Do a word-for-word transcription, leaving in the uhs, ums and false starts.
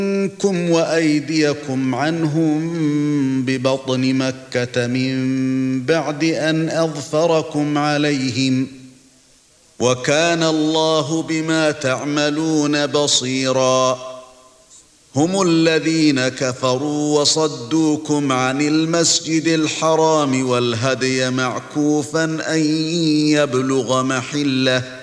عنكم وأيديكم عنهم ببطن مكة من بعد أن أظفركم عليهم وكان الله بما تعملون بصيرا هم الذين كفروا وصدوكم عن المسجد الحرام والهدي معكوفا أن يبلغ محله